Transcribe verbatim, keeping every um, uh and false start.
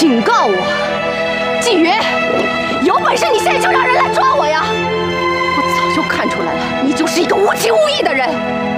警告我，纪云，有本事你现在就让人来抓我呀！我早就看出来了，你就是一个无情无义的人。